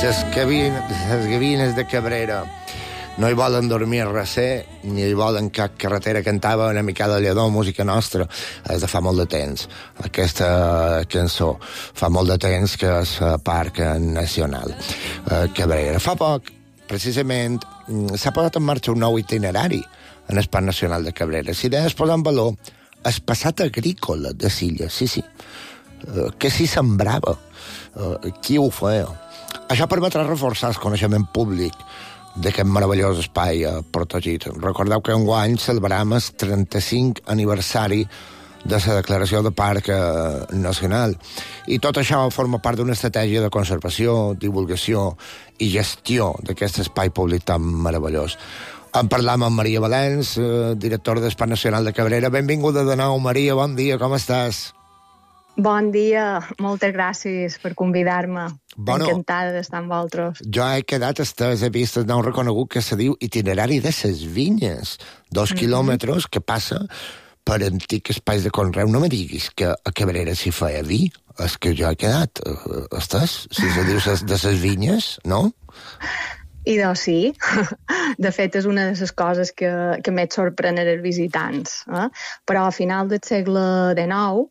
Les gavines de Cabrera no hi volen dormir a recer, ni hi volen cap carretera. Cantava una mica de Lledó, música nostra, és de fa molt de temps. Aquesta cançó fa molt de temps que és Parc Nacional Cabrera. Fa poc, precisament, s'ha posat en marxa un nou itinerari en el Parc Nacional de Cabrera. L'idea és posar en valor el passat agrícola de Silla, sí. Que s'hi sembrava, qui ho feia. Això permetrà reforçar el coneixement públic d'aquest meravellós espai protegit. Recordeu que enguany celebrem el 35 aniversari de la declaració de Parc Nacional. I tot això forma part d'una estratègia de conservació, divulgació i gestió d'aquest espai públic tan meravellós. En parlam amb Maria Valens, directora del Parc Nacional de Cabrera. Benvinguda de nou, Maria, bon dia, com estàs? Bon dia, moltes gràcies per convidar-me. Encantada d'estar amb vosaltres. Jo he quedat he vist el nou reconegut que se diu Itinerari de ses Vinyes. 2 quilòmetres que passa per antics espais de conreu. No me diguis que a Cabrera s'hi feia vi. És que jo he quedat. Estàs? Si se diu de ses Vinyes, no? I doncs sí. De fet, és una de les coses que més sorprenen els visitants. Però a final del segle XIX